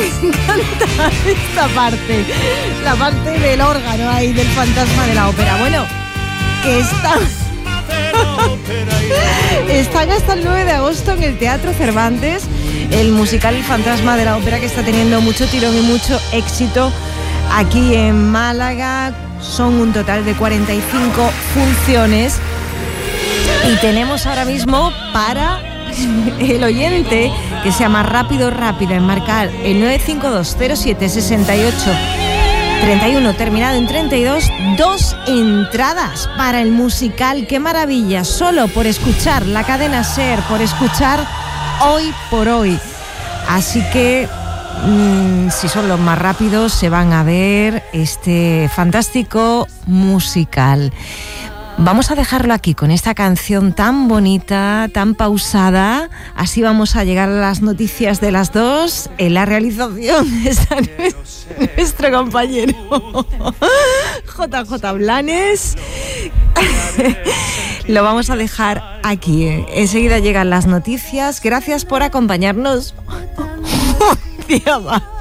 encanta esta parte, la parte del órgano ahí, del Fantasma de la Ópera. Bueno, que están hasta el 9 de agosto en el Teatro Cervantes, el musical El Fantasma de la Ópera, que está teniendo mucho tirón y mucho éxito aquí en Málaga. Son un total de 45 funciones y tenemos ahora mismo para el oyente que sea más rápido, rápida en marcar el 952076831 terminado en 32, 2 entradas para el musical. ¡Qué maravilla! Solo por escuchar la cadena SER, por escuchar Hoy por Hoy. Así que si son los más rápidos se van a ver este fantástico musical. Vamos a dejarlo aquí con esta canción tan bonita, tan pausada. Así vamos a llegar a las noticias de las 2. En la realización está nuestro compañero JJ Blanes. Lo vamos a dejar aquí. Enseguida llegan las noticias. Gracias por acompañarnos un día más.